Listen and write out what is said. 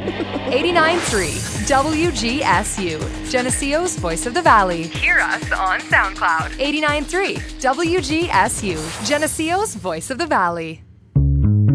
89.3 WGSU, Geneseo's Voice of the Valley. Hear us on SoundCloud. 89.3 WGSU, Geneseo's Voice of the Valley.